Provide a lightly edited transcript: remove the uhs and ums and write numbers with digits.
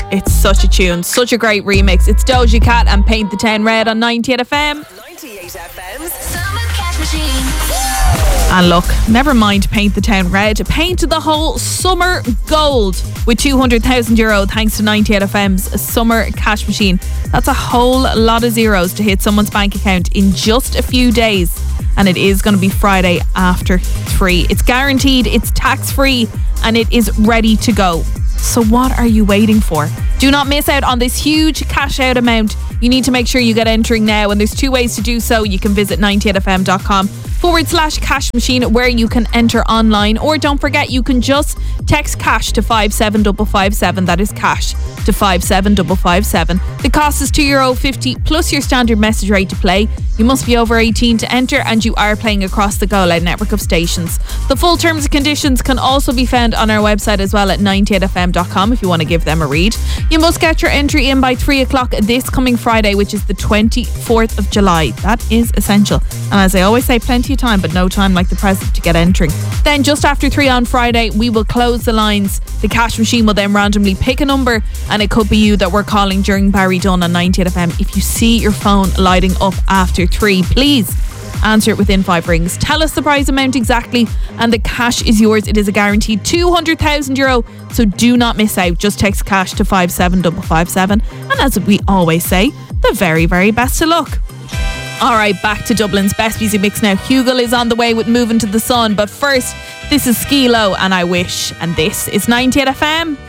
It's such a tune, such a great remix. It's Doja Cat and Paint the Town Red on 98 FM. 98 FM's Summer Cash Machine. And look, never mind Paint the Town Red, paint the whole summer gold with €200,000 thanks to 98 FM's Summer Cash Machine. That's a whole lot of zeros to hit someone's bank account in just a few days. And it is going to be Friday after 3. It's guaranteed, it's tax-free, and it is ready to go. So what are you waiting for? Do not miss out on this huge cash out amount. You need to make sure you get entering now, and there's 2 ways to do so. You can visit 98fm.com/cash machine where you can enter online, or don't forget, you can just text cash to 57557. That is cash to 57557. The cost is €2.50 plus your standard message rate to play. You must be over 18 to enter, and you are playing across the Go Loud network of stations. The full terms and conditions can also be found on our website as well at 98fm.com if you want to give them a read. You must get your entry in by 3 o'clock this coming Friday, which is the 24th of July. That is essential. And as I always say, plenty of time, but no time like the present to get entering. Then just after 3 on Friday, we will close the lines. The cash machine will then randomly pick a number, and it could be you that we're calling during Barry Dunn on 98 FM. If you see your phone lighting up after 3, please answer it within 5 rings. Tell us the prize amount exactly, and the cash is yours. It is a guaranteed €200,000, so do not miss out. Just text cash to 57557, and as we always say, the very, very best of luck. Alright, back to Dublin's best music mix now. Hugel is on the way with Moving to the Sun, but first, this is Skee-Lo and I Wish, and this is 98 FM.